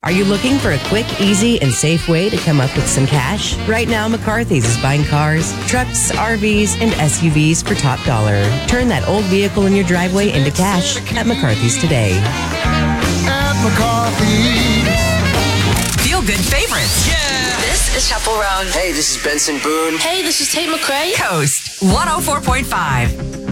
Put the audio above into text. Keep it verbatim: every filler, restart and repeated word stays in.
Are you looking for a quick, easy, and safe way to come up with some cash? Right now, McCarthy's is buying cars, trucks, R Vs, and S U Vs for top dollar. Turn that old vehicle in your driveway into cash at McCarthy's today. At McCarthy's. Feel good favorites. Yeah. This is Chaparral. Hey, this is Benson Boone. Hey, this is Tate McRae. Coast one oh four point five.